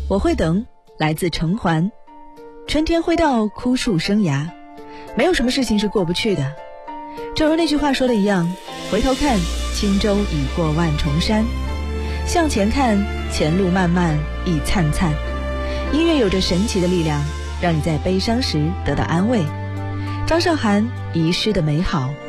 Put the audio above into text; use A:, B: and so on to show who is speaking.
A: 我会等，来自城环。春天会到，枯树生芽，没有什么事情是过不去的。正如那句话说的一样，回头看，轻舟已过万重山。向前看，前路漫漫亦灿灿。音乐有着神奇的力量，让你在悲伤时得到安慰。张韶涵，遗失的美好。